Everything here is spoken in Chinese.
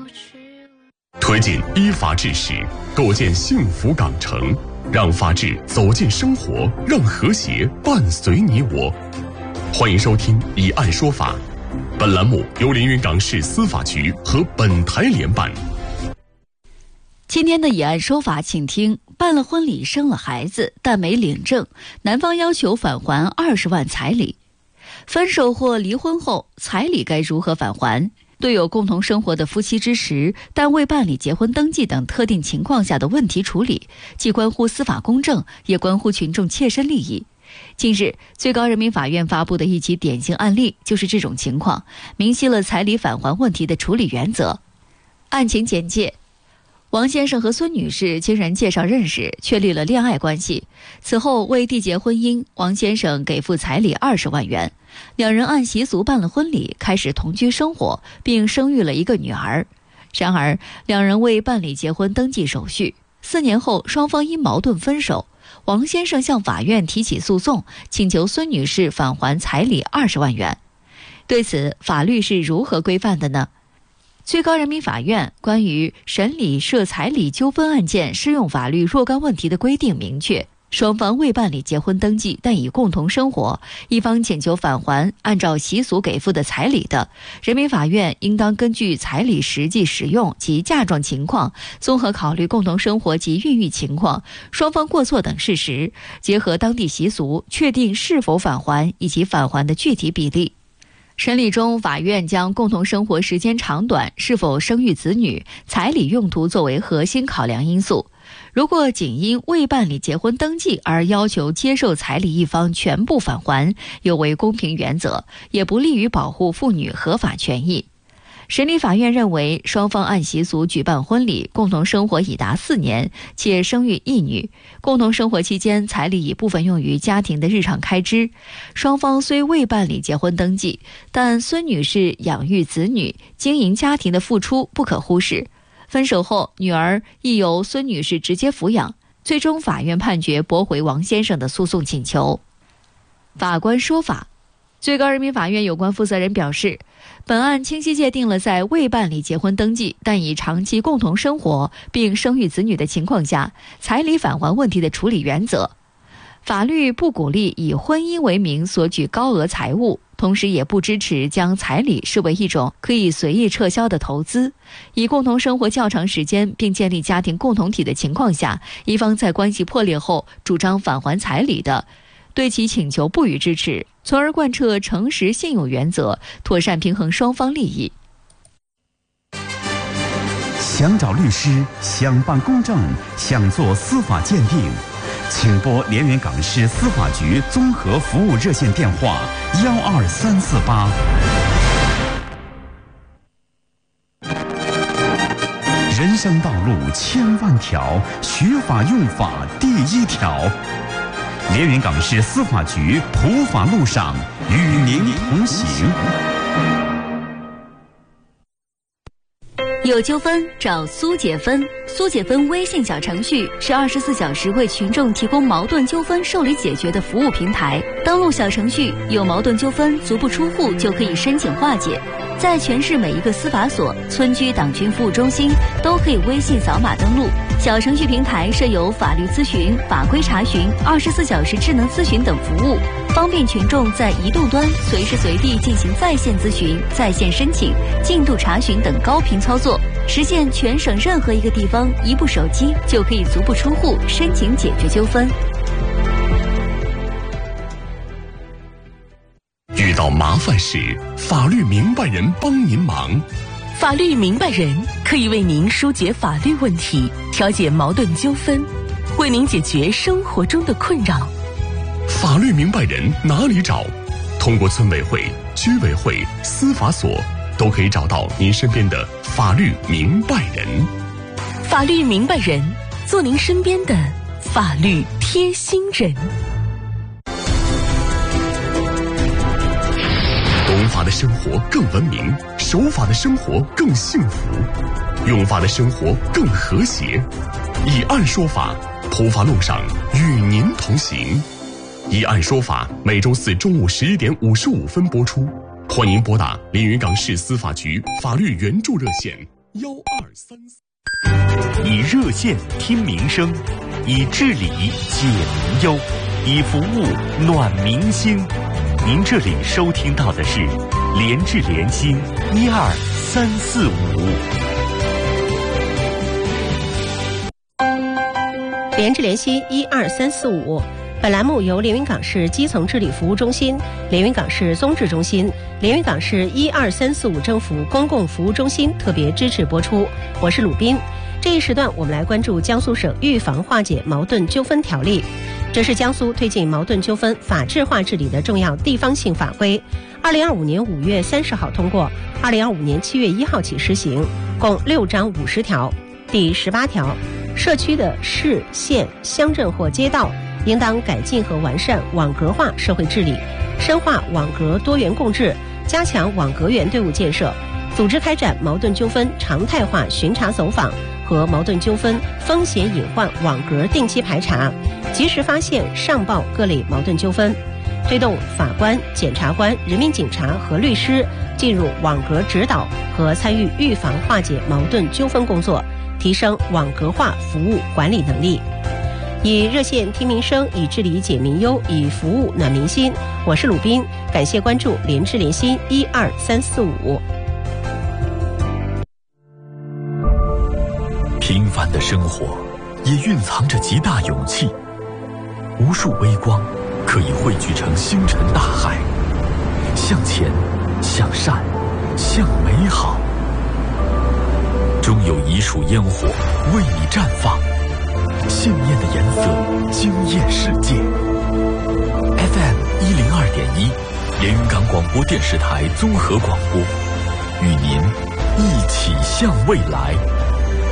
推进依法治实，构建幸福港城，让法治走进生活，让和谐伴随你我。欢迎收听《以案说法》，本栏目由连云港市司法局和本台联办。 今天的以案说法，请听：办了婚礼生了孩子，但没领证，男方要求返还20万彩礼。分手或离婚后，彩礼该如何返还？对有共同生活的夫妻之时，但未办理结婚登记等特定情况下的问题处理，既关乎司法公正，也关乎群众切身利益。近日，最高人民法院发布的一起典型案例就是这种情况，明晰了彩礼返还问题的处理原则。案情简介：王先生和孙女士经人介绍认识，确立了恋爱关系。此后为缔结婚姻，王先生给付彩礼20万元，两人按习俗办了婚礼，开始同居生活，并生育了一个女儿。然而，两人未办理结婚登记手续，4年后双方因矛盾分手。王先生向法院提起诉讼，请求孙女士返还彩礼20万元。对此，法律是如何规范的呢？最高人民法院关于审理涉彩礼纠纷案件适用法律若干问题的规定明确，双方未办理结婚登记但已共同生活，一方请求返还按照习俗给付的彩礼的，人民法院应当根据彩礼实际使用及嫁妆情况，综合考虑共同生活及孕育情况、双方过错等事实，结合当地习俗，确定是否返还以及返还的具体比例。审理中，法院将共同生活时间长短、是否生育子女、彩礼用途作为核心考量因素。如果仅因未办理结婚登记而要求接受彩礼一方全部返还，有违公平原则，也不利于保护妇女合法权益。审理法院认为，双方按习俗举办婚礼，共同生活已达4年，且生育一女，共同生活期间彩礼已部分用于家庭的日常开支。双方虽未办理结婚登记，但孙女士养育子女、经营家庭的付出不可忽视。分手后，女儿亦由孙女士直接抚养。最终，法院判决驳回王先生的诉讼请求。法官说法：最高人民法院有关负责人表示，本案清晰界定了在未办理结婚登记但已长期共同生活并生育子女的情况下，彩礼返还问题的处理原则。法律不鼓励以婚姻为名索取高额财物，同时也不支持将彩礼视为一种可以随意撤销的投资。以共同生活较长时间并建立家庭共同体的情况下，一方在关系破裂后主张返还彩礼的，对其请求不予支持，从而贯彻诚实信用原则，妥善平衡双方利益。 想找律师，想办公证，想做司法鉴定，请拨连云港市司法局综合服务热线电话12348。人生道路千万条，学法用法第一条。连云港市司法局普法路上与您同行。 有纠纷找苏解芬。苏解芬微信小程序是24小时为群众提供矛盾纠纷受理解决的服务平台。登录小程序，有矛盾纠纷足不出户就可以申请化解。在全市每一个司法所、村居党群服务中心都可以微信扫码登录。小程序平台设有法律咨询、法规查询、24小时智能咨询等服务，方便群众在移动端随时随地进行在线咨询、在线申请、进度查询等高频操作，实现全省任何一个地方一部手机就可以足不出户申请解决纠纷。 遇到麻烦时，法律明白人帮您忙。 法律明白人可以为您疏解法律问题，调解矛盾纠纷，为您解决生活中的困扰。 法律明白人哪里找？通过村委会、居委会、司法所都可以找到您身边的法律明白人。 法律明白人，做您身边的法律贴心人。 懂法的生活更文明，守法的生活更幸福，用法的生活更和谐。以案说法，普法路上与您同行。以案说法每周四中午11点55分播出，欢迎拨打连云港市司法局法律援助热线 1234。 以热线听民生，以治理解民忧，以服务暖民心。您这里收听到的是联治联心12345。 联治联心12345，本栏目由连云港市基层治理服务中心、连云港市综治中心、连云港市12345政府公共服务中心特别支持播出。我是鲁斌。这一时段我们来关注江苏省预防化解矛盾纠纷条例。这是江苏推进矛盾纠纷法治化治理的重要地方性法规，2025年5月30号通过，2025年7月1号起施行，共6章50条。第18条，社区的市、县、乡镇或街道应当改进和完善网格化社会治理，深化网格多元共治，加强网格员队伍建设，组织开展矛盾纠纷常态化巡查走访和矛盾纠纷风险隐患网格定期排查，及时发现上报各类矛盾纠纷，推动法官、检察官、人民警察和律师进入网格指导和参与预防化解矛盾纠纷工作，提升网格化服务管理能力。以热线听民生，以治理解民忧，以服务暖民心。我是鲁斌，感谢关注联治联心12345。 平凡的生活也蕴藏着极大勇气，无数微光可以汇聚成星辰大海，向前，向善，向美好。终有一束烟火为你绽放，鲜艳的颜色惊艳世界。FM 102.1，连云港广播电视台综合广播，与您一起向未来。